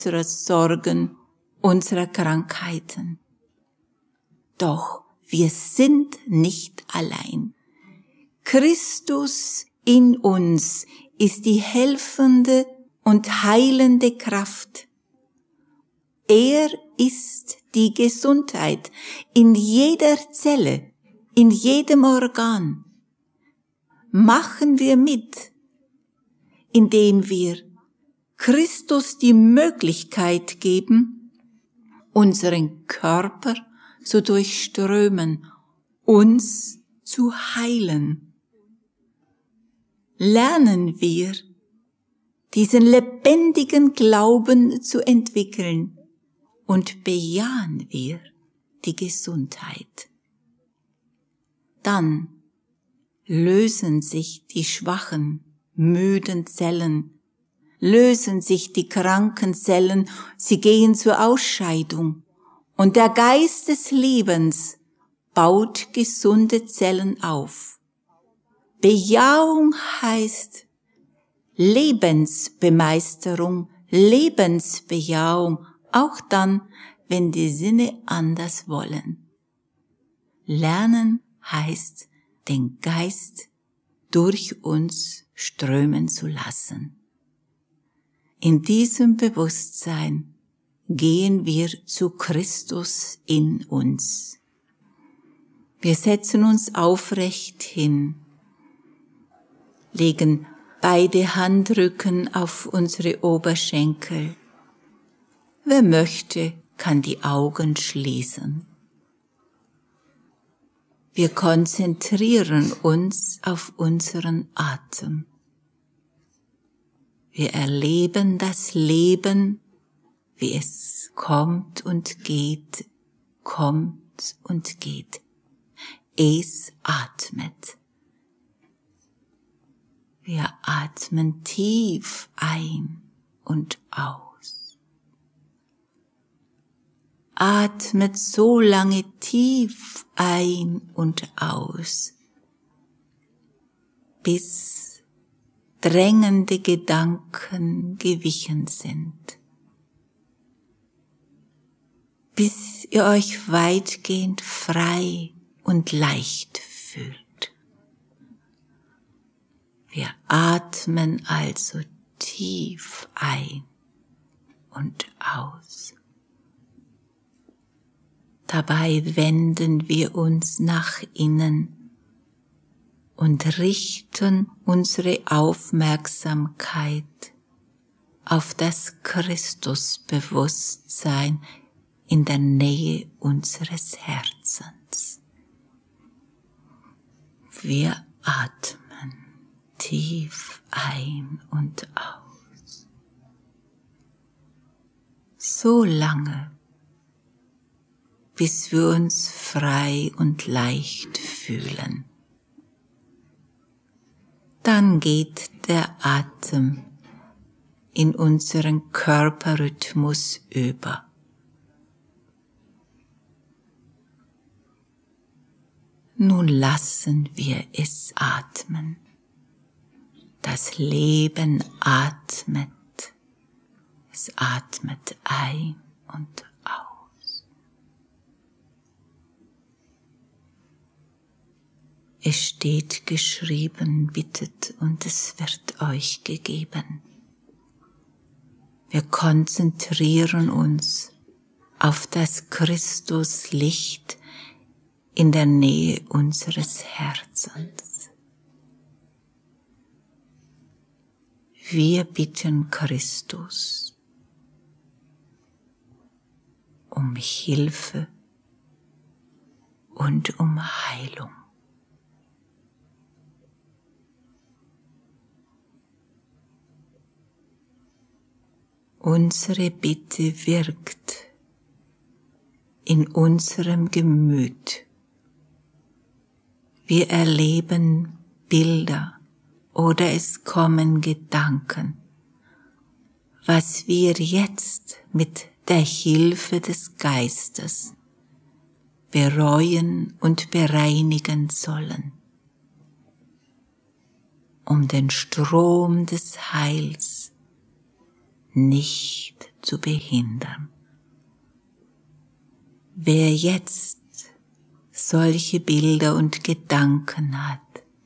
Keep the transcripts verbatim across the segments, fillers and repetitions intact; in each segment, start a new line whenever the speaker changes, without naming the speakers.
unserer Sorgen, unserer Krankheiten. Doch wir sind nicht allein. Christus in uns ist die helfende und heilende Kraft. Er ist die Gesundheit in jeder Zelle, in jedem Organ. Machen wir mit, indem wir Christus die Möglichkeit geben, unseren Körper zu durchströmen, uns zu heilen. Lernen wir, diesen lebendigen Glauben zu entwickeln und bejahen wir die Gesundheit. Dann lösen sich die schwachen, müden Zellen, lösen sich die kranken Zellen, sie gehen zur Ausscheidung und der Geist des Lebens baut gesunde Zellen auf. Bejahung heißt Lebensbemeisterung, Lebensbejahung, auch dann, wenn die Sinne anders wollen. Lernen heißt, den Geist durch uns strömen zu lassen. In diesem Bewusstsein gehen wir zu Christus in uns. Wir setzen uns aufrecht hin, legen beide Handrücken auf unsere Oberschenkel. Wer möchte, kann die Augen schließen. Wir konzentrieren uns auf unseren Atem. Wir erleben das Leben, wie es kommt und geht, kommt und geht. Es atmet. Wir atmen tief ein und aus. Atmet so lange tief ein und aus, bis drängende Gedanken gewichen sind, bis ihr euch weitgehend frei und leicht fühlt. Wir atmen also tief ein und aus. Dabei wenden wir uns nach innen und richten unsere Aufmerksamkeit auf das Christusbewusstsein in der Nähe unseres Herzens. Wir atmen tief ein und aus. So lange, bis wir uns frei und leicht fühlen. Dann geht der Atem in unseren Körperrhythmus über. Nun lassen wir es atmen. Das Leben atmet. Es atmet ein und aus. Es steht geschrieben, bittet und es wird euch gegeben. Wir konzentrieren uns auf das Christuslicht in der Nähe unseres Herzens. Wir bitten Christus um Hilfe und um Heilung. Unsere Bitte wirkt in unserem Gemüt. Wir erleben Bilder oder es kommen Gedanken, was wir jetzt mit der Hilfe des Geistes bereuen und bereinigen sollen, um den Strom des Heils nicht zu behindern. Wer jetzt solche Bilder und Gedanken hat,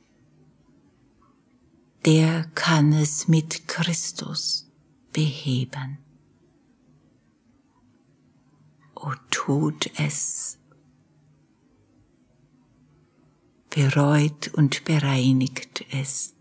der kann es mit Christus beheben. O tut es, bereut und bereinigt es,